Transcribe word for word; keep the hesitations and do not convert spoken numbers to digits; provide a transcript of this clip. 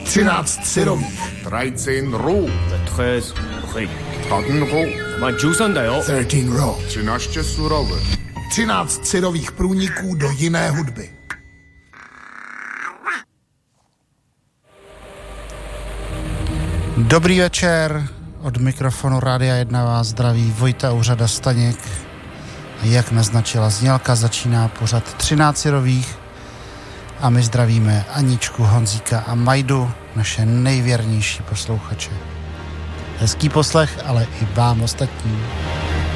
třináct syrových. dreizehn roh. treize riz. Jeden roh. Mein Juice třináct raw. třináct surové. třináct syrových průniků do jiné hudby. Dobrý večer, od mikrofonu Rádia jedna vás zdraví Vojta Úřada Staněk. Jak naznačila znělka, začíná pořad třináct syrových a my zdravíme Aničku, Honzíka a Majdu, naše nejvěrnější posluchače. Hezký poslech, ale i vám ostatním.